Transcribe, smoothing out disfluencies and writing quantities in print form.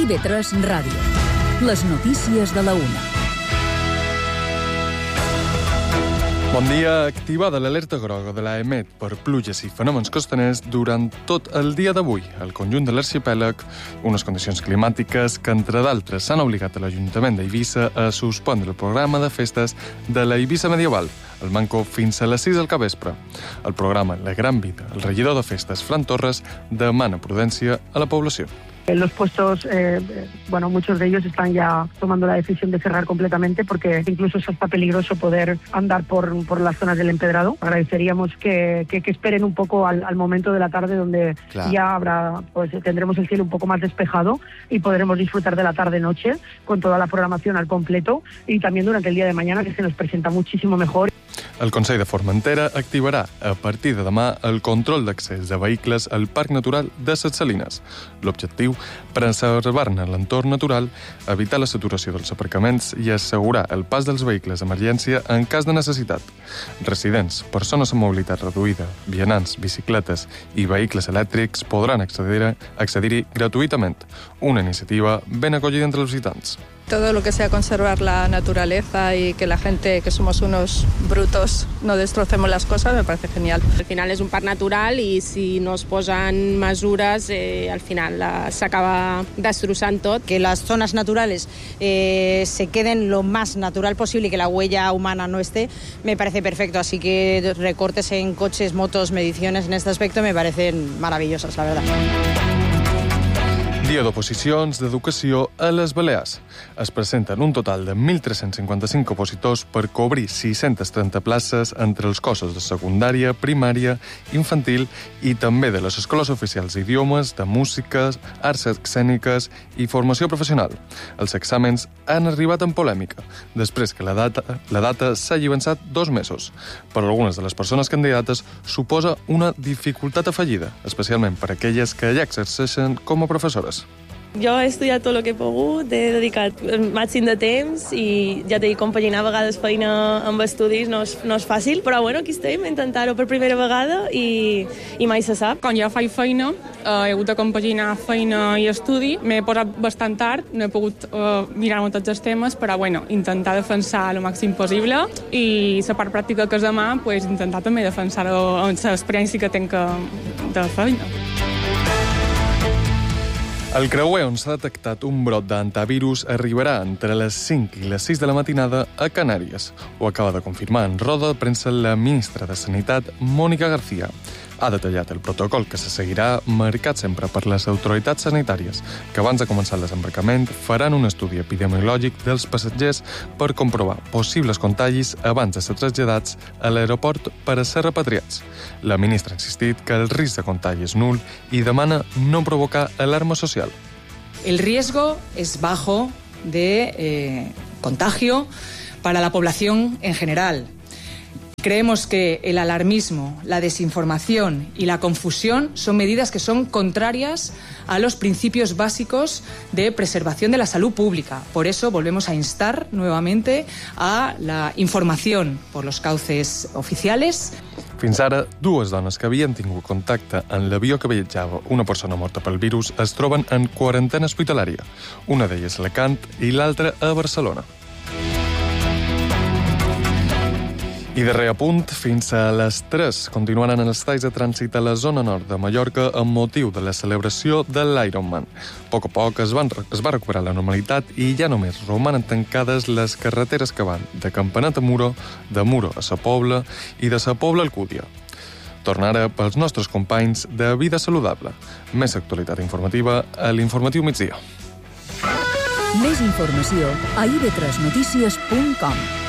IB3 Ràdio. Les notícies de la una. Bon dia. Activada l'alerta groga de l'AEMET per pluges i fenòmens costaners durant tot el dia d'avui. Al conjunt de l'arxipèlag, unes condicions climàtiques que, entre d'altres, s'han obligat a l'Ajuntament d'Eivissa a suspendre el programa de festes de la Eivissa Medieval, el Manco, fins a les 6 del capvespre. El programa La Gran Vida, el regidor de festes, Fran Torres, demana prudència a la població. Los puestos, muchos de ellos están ya tomando la decisión de cerrar completamente porque incluso es hasta peligroso poder andar por las zonas del empedrado. Agradeceríamos que esperen un poco al momento de la tarde donde ya tendremos el cielo un poco más despejado y podremos disfrutar de la tarde-noche con toda la programación al completo y también durante el día de mañana, que se nos presenta muchísimo mejor. El Consell de Formentera activarà a partir de demà el control d'accés de vehicles al Parc Natural de Ses Salines. L'objectiu, preservar-ne l'entorn natural, evitar la saturació dels aparcaments i assegurar el pas dels vehicles d'emergència en cas de necessitat. Residents, persones amb mobilitat reduïda, vianants, bicicletes i vehicles elèctrics podran accedir-hi gratuïtament. Una iniciativa ben acollida entre els visitants. Todo lo que sea conservar la naturaleza y que la gente, que somos unos brutos, no destrocemos las cosas, me parece genial. Al final es un parc natural y si no es posen mesures, al final s'acaba destrossant tot. Que las zonas naturales se queden lo más natural posible y que la huella humana no esté, me parece perfecto. Así que recortes en coches, motos, mediciones en este aspecto me parecen maravillosas, la verdad. Dia d'oposicions d'educació a les Balears. Es presenten un total de 1.355 opositors per cobrir 630 places entre els cossos de secundària, primària, infantil i també de les escoles oficials d'idiomes, de música, arts escèniques i formació professional. Els exàmens han arribat en polèmica, després que la data s'hagi avançat 2 mesos. Per a algunes de les persones candidates suposa una dificultat afegida, especialment per a aquelles que ja exerceixen com a professores. Jo he estudiat tot el que he pogut, he dedicat el màxim de temps i ja t'he dit, compaginar a vegades feina amb estudis no és fàcil, però bueno, aquí estem, intentar-ho per primera vegada i mai se sap. Quan ja faig feina, he hagut de compaginar feina i estudi, m'he posat bastant tard, no he pogut mirar-me tots els temes, però bueno, intentar defensar el màxim possible i la part pràctica que és demà, intentar també defensar-ho amb l'experiència que tinc de feina. El creuer on s'ha detectat un brot d'hantavirus arribarà entre les 5 i les 6 de la matinada a Canàries. Ho acaba de confirmar en roda de premsa la ministra de Sanitat, Mònica García. Ha detallat el protocol que se seguirà, marcat sempre per les autoritats sanitàries, que abans de començar el desembarcament faran un estudi epidemiològic dels passatgers per comprovar possibles contagis abans de ser traslladats a l'aeroport per a ser repatriats. La ministra ha insistit que el risc de contagi és nul i demana no provocar alarma social. El riesgo es bajo de contagio para la población en general. Creemos que el alarmismo, la desinformación y la confusión son medidas que son contrarias a los principios básicos de preservación de la salud pública. Por eso volvemos a instar nuevamente a la información por los cauces oficiales. Fins ara, 2 dones que havien tingut contacte en l'avió que viatjava una persona morta pel virus es troben en quarantena hospitalària. Una d'elles a Alacant i l'altra a Barcelona. I darrer apunt, fins a les 3 continuaran els talls de trànsit a la zona nord de Mallorca amb motiu de la celebració de l'Ironman. A poc es va recuperar la normalitat i ja només romanen tancades les carreteres que van de Campanat a Muro, de Muro a Sa Pobla i de Sa Pobla a Alcúdia. Torna ara pels nostres companys de Vida Saludable. Més actualitat informativa a l'Informatiu Migdia. Més informació a ib3notícies.com.